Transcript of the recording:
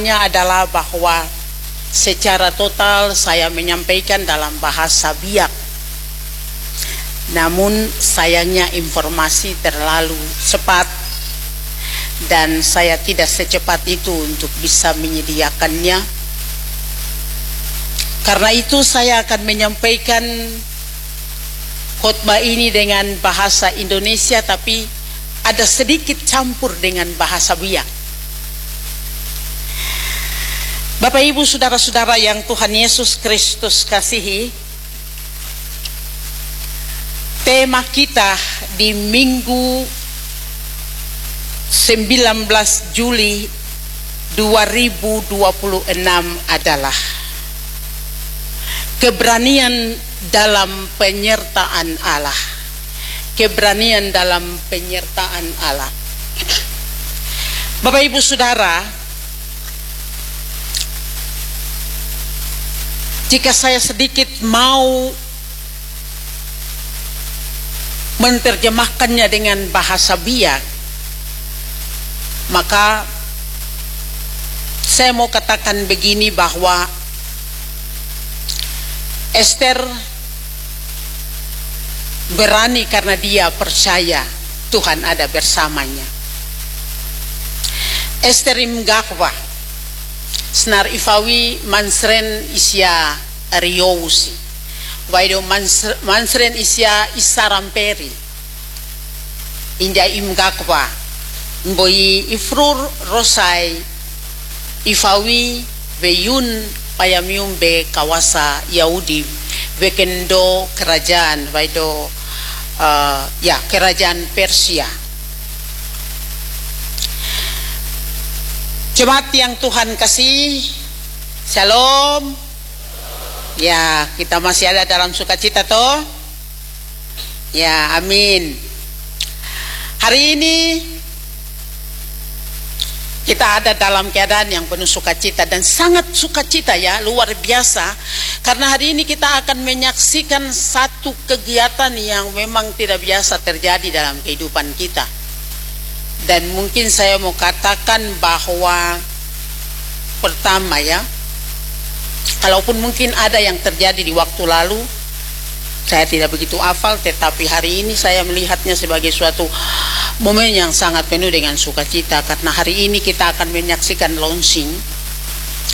adalah bahwa secara total saya menyampaikan dalam bahasa Biak. Namun sayangnya informasi terlalu cepat dan saya tidak secepat itu untuk bisa menyediakannya. Karena itu saya akan menyampaikan khotbah ini dengan bahasa Indonesia, tapi ada sedikit campur dengan bahasa Biak. Bapak Ibu saudara-saudara yang Tuhan Yesus Kristus kasihi, tema kita di Minggu 19 Juli 2026 adalah keberanian dalam penyertaan Allah. Keberanian dalam penyertaan Allah. Bapak Ibu Saudara, jika saya sedikit mau menerjemahkannya dengan bahasa Biak, maka saya mau katakan begini, bahwa Ester berani karena dia percaya Tuhan ada bersamanya. Ester imgakwa Snar ifawi mansren isya riousi waido mansren isya isaramperi inja imgakwa mboi ifrur rosai ifawi beyun payamium be kawasa Yahudi bekendo kerajaan waido kerajaan Persia. Jemaat yang Tuhan kasih, Shalom. Ya, kita masih ada dalam sukacita toh? Ya, amin. Hari ini kita ada dalam keadaan yang penuh sukacita dan sangat sukacita ya, luar biasa. Karena hari ini kita akan menyaksikan satu kegiatan yang memang tidak biasa terjadi dalam kehidupan kita. Dan mungkin saya mau katakan bahwa pertama ya, kalaupun mungkin ada yang terjadi di waktu lalu, saya tidak begitu hafal, tetapi hari ini saya melihatnya sebagai suatu momen yang sangat penuh dengan sukacita. Karena hari ini kita akan menyaksikan launching